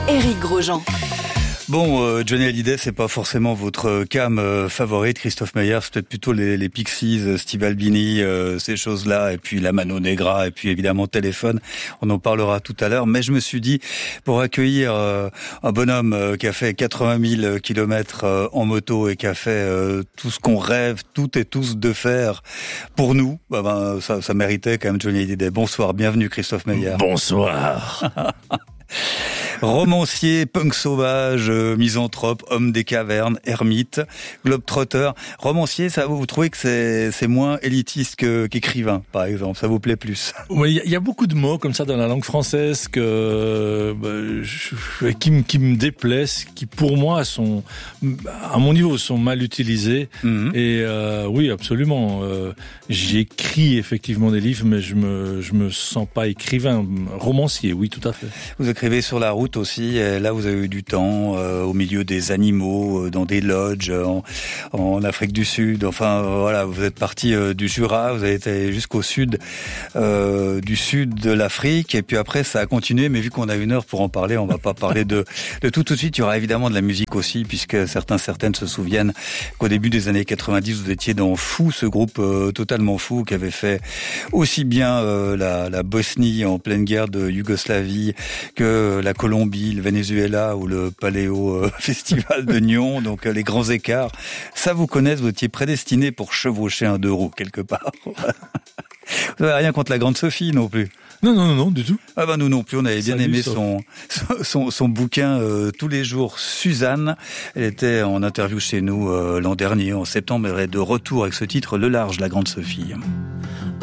Éric Grosjean. Bon, Johnny Hallyday, c'est pas forcément votre cam favorite. Christophe Maé, c'est peut-être plutôt les Pixies, Steve Albini, ces choses-là, et puis la Mano Negra, et puis évidemment Téléphone. On en parlera tout à l'heure. Mais je me suis dit, pour accueillir un bonhomme qui a fait 80 000 kilomètres en moto et qui a fait tout ce qu'on rêve toutes et tous de faire pour nous, ça méritait quand même Johnny Hallyday. Bonsoir, bienvenue Christophe Maé. Bonsoir. Romancier, punk sauvage, misanthrope, homme des cavernes, ermite, globe-trotter. Romancier, ça vous trouvez que c'est moins élitiste qu'écrivain, par exemple? Ça vous plaît plus? Oui, il y a beaucoup de mots comme ça dans la langue française qui me déplaisent, qui pour moi sont, à mon niveau, sont mal utilisés. Mm-hmm. Et oui, absolument. J'écris effectivement des livres, mais je me sens pas écrivain. Romancier, oui, tout à fait. Vous écrivez sur la route aussi, et là vous avez eu du temps au milieu des animaux, dans des lodges en Afrique du Sud. Enfin voilà, vous êtes parti du Jura, vous avez été jusqu'au sud du sud de l'Afrique, et puis après ça a continué. Mais vu qu'on a 1 heure pour en parler, on va pas parler de tout de suite. Il y aura évidemment de la musique aussi, puisque certaines se souviennent qu'au début des années 90 vous étiez dans Fou, ce groupe totalement fou qui avait fait aussi bien la Bosnie en pleine guerre de Yougoslavie que la Colombie, le Venezuela ou le Paléo Festival de Nyon, donc les grands écarts. Ça vous connaissez, vous étiez prédestiné pour chevaucher un 2 roues quelque part. Vous n'avez rien contre la grande Sophie non plus? Non, du tout. Ah nous non plus, on avait bien aimé son bouquin Tous les jours, Suzanne. Elle était en interview chez nous l'an dernier, en septembre. Elle est de retour avec ce titre, Le Large, la grande Sophie.